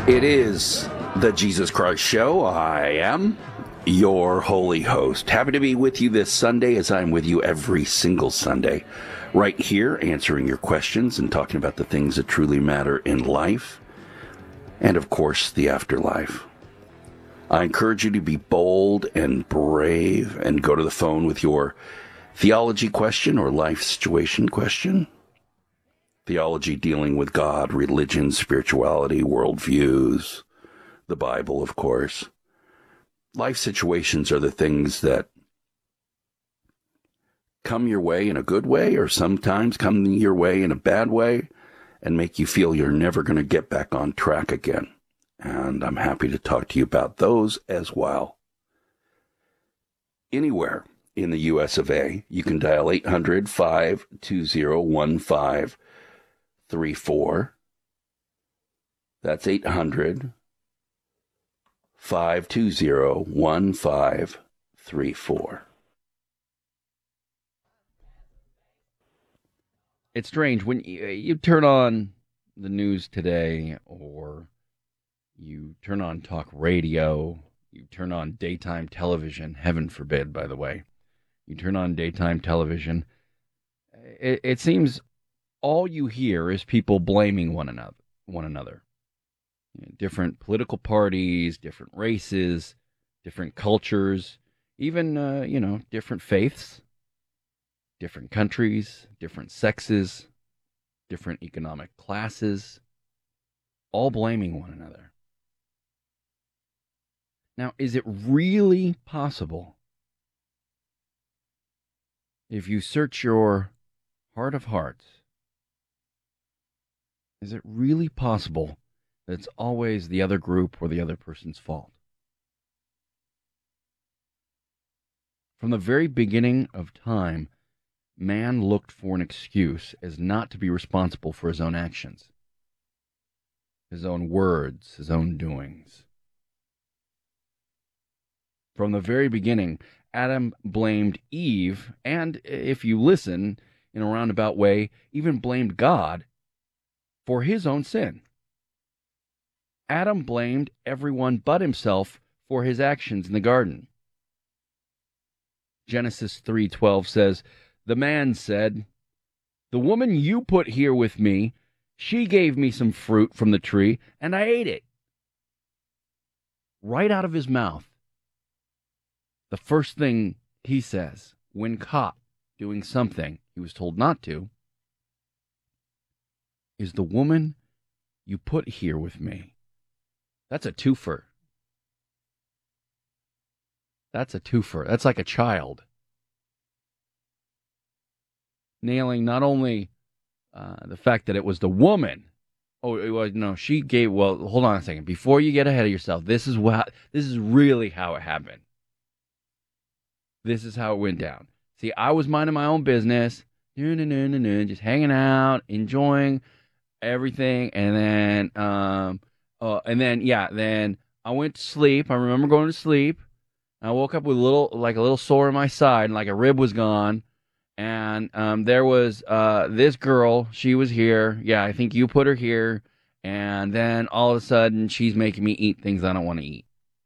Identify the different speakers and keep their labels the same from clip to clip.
Speaker 1: It is the Jesus Christ Show. I am your holy host. Happy to be with you this Sunday, as I'm with you every single Sunday, right here, answering your questions and talking about the things that truly matter in life, and of course, the afterlife. I encourage you to be bold and brave and go to the phone with your theology question or life situation question. Theology dealing with God, religion, spirituality, worldviews, the Bible, of course. Life situations are the things that come your way in a good way, or sometimes come your way in a bad way, and make you feel you're never going to get back on track again. And I'm happy to talk to you about those as well. Anywhere in the U.S. of A., you can dial 800-520-1534. That's 800-520-1534. It's strange when you turn on the news today, or you turn on talk radio, you turn on daytime television, heaven forbid, by the way. You turn on daytime television, it seems all you hear is people blaming one another. Different political parties, different races, different cultures, even, different faiths, different countries, different sexes, different economic classes, all blaming one another. Now, is it really possible, if you search your heart of hearts, is it really possible that it's always the other group or the other person's fault? From the very beginning of time, man looked for an excuse as not to be responsible for his own actions, his own words, his own doings. From the very beginning, Adam blamed Eve, and if you listen in a roundabout way, even blamed God for his own sin. Adam blamed everyone but himself for his actions in the garden. Genesis 3:12 says, "The man said, 'The woman you put here with me, she gave me some fruit from the tree, and I ate it.'" Right out of his mouth, the first thing he says when caught doing something he was told not to is, "The woman you put here with me." That's a twofer. That's a twofer. That's like a child. Nailing not only the fact that it was the woman. Oh, it was, no, she gave, well, hold on a second. Before you get ahead of yourself, this is really how it happened. This is how it went down. See, I was minding my own business, just hanging out, enjoying everything, and then then I went to sleep. I remember going to sleep. I woke up with a little sore in my side, and like a rib was gone. And there was this girl. She was here. Yeah, I think you put her here. And then all of a sudden, she's making me eat things I don't want to eat.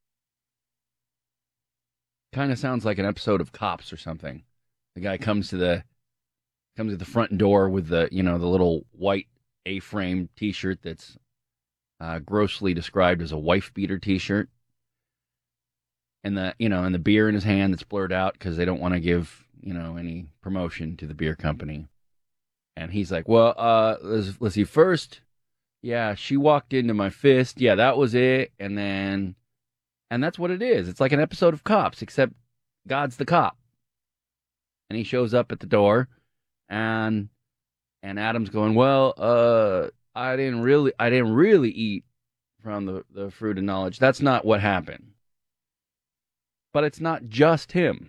Speaker 1: Kind of sounds like an episode of Cops or something. The guy comes to the front door with the little white A-frame T-shirt that's grossly described as a wife beater T-shirt, and the beer in his hand that's blurred out because they don't want to give any promotion to the beer company. And he's like, "Well, let's see. First, yeah, she walked into my fist. Yeah, that was it. And that's what it is. It's like an episode of Cops, except God's the cop. And he shows up at the door, and Adam's going, "Well, I didn't really eat from the fruit of knowledge. That's not what happened." But it's not just him.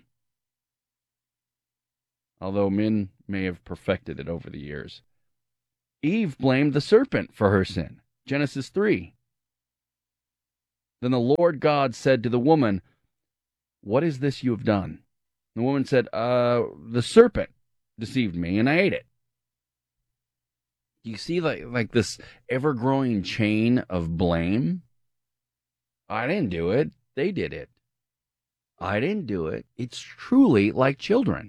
Speaker 1: Although men may have perfected it over the years. Eve blamed the serpent for her sin. Genesis 3. Then the Lord God said to the woman, "What is this you have done?" The woman said, "The serpent deceived me, and I ate it." Do you see like this ever-growing chain of blame? I didn't do it. They did it. I didn't do it. It's truly like children.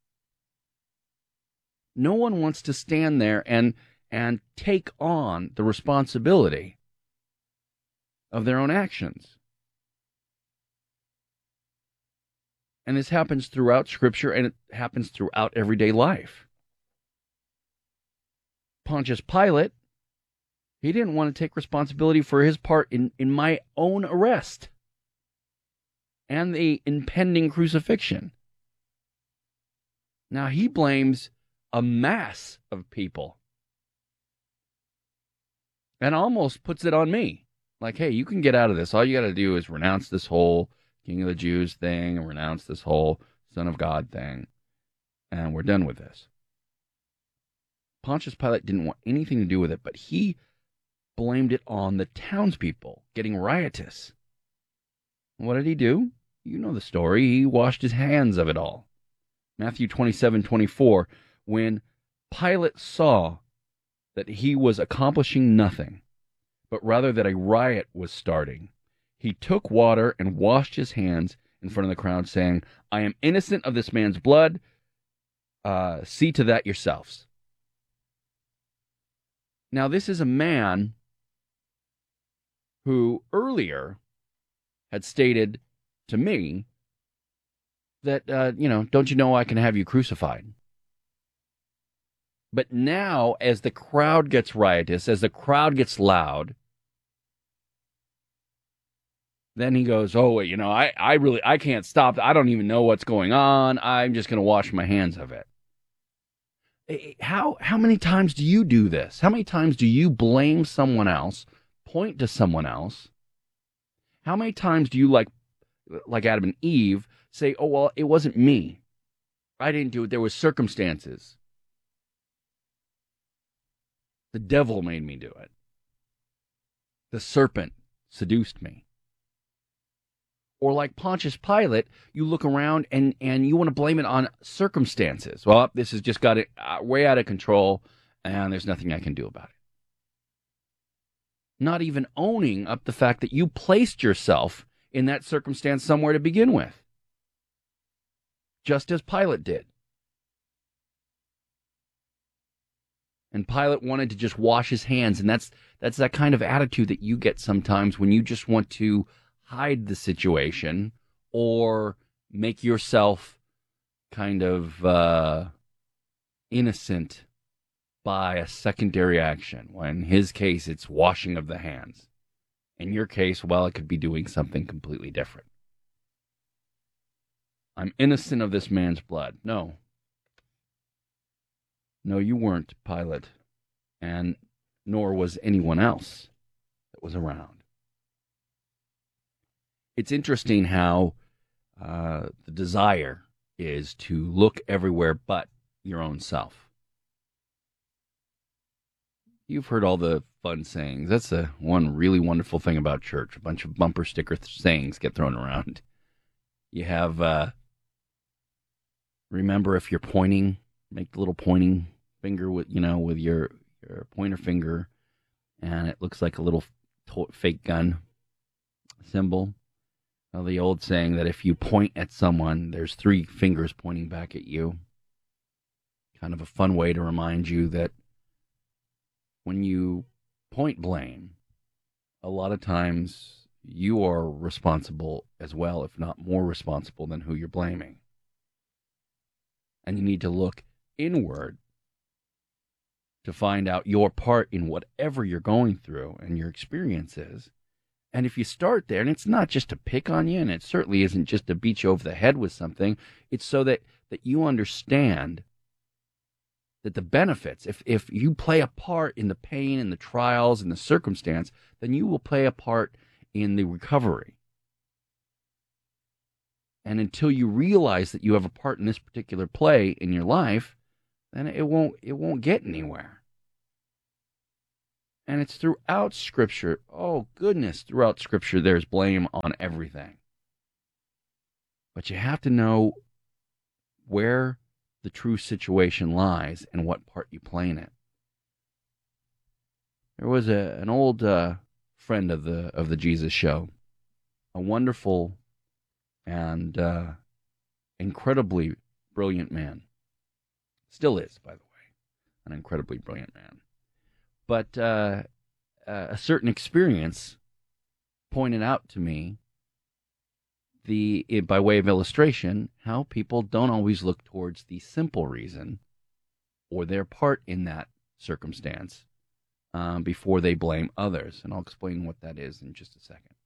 Speaker 1: No one wants to stand there and take on the responsibility of their own actions. And this happens throughout Scripture, and it happens throughout everyday life. Pontius Pilate, he didn't want to take responsibility for his part in my own arrest and the impending crucifixion. Now he blames a mass of people and almost puts it on me. Like, hey, you can get out of this. All you got to do is renounce this whole King of the Jews thing and renounce this whole Son of God thing, and we're done with this. Pontius Pilate didn't want anything to do with it, but he blamed it on the townspeople getting riotous. What did he do? You know the story. He washed his hands of it all. Matthew 27:24, when Pilate saw that he was accomplishing nothing, but rather that a riot was starting, he took water and washed his hands in front of the crowd, saying, I am innocent of this man's blood. See to that yourselves. Now, this is a man who earlier had stated to me that, don't you know I can have you crucified? But now, as the crowd gets riotous, as the crowd gets loud, then he goes, oh, I can't stop. I don't even know what's going on. I'm just going to wash my hands of it. How many times do you do this? How many times do you blame someone else, point to someone else? How many times do you, like Adam and Eve, say, oh, well, it wasn't me. I didn't do it. There were circumstances. The devil made me do it. The serpent seduced me. Or like Pontius Pilate, you look around and you want to blame it on circumstances. Well, this has just got it way out of control, and there's nothing I can do about it. Not even owning up the fact that you placed yourself in that circumstance somewhere to begin with. Just as Pilate did. And Pilate wanted to just wash his hands, and that's that kind of attitude that you get sometimes when you just want to hide the situation or make yourself kind of innocent by a secondary action. When in his case, it's washing of the hands. In your case, well, it could be doing something completely different. I'm innocent of this man's blood. No, you weren't, Pilate, and nor was anyone else that was around. It's interesting how the desire is to look everywhere but your own self. You've heard all the fun sayings. That's the one really wonderful thing about church. A bunch of bumper sticker sayings get thrown around. You have, remember, if you're pointing, make the little pointing finger with your pointer finger, and it looks like a little fake gun symbol. Well, the old saying that if you point at someone, there's 3 fingers pointing back at you. Kind of a fun way to remind you that when you point blame, a lot of times you are responsible as well, if not more responsible than who you're blaming. And you need to look inward to find out your part in whatever you're going through and your experiences. And if you start there, and it's not just to pick on you, and it certainly isn't just to beat you over the head with something, it's so that you understand that the benefits, if you play a part in the pain and the trials and the circumstance, then you will play a part in the recovery. And until you realize that you have a part in this particular play in your life, then it won't get anywhere. And it's throughout Scripture. Oh, goodness, throughout Scripture there's blame on everything. But you have to know where the true situation lies and what part you play in it. There was an old friend of the Jesus Show, a wonderful and incredibly brilliant man. Still is, by the way, an incredibly brilliant man. But a certain experience pointed out to me by way of illustration, how people don't always look towards the simple reason or their part in that circumstance before they blame others. And I'll explain what that is in just a second.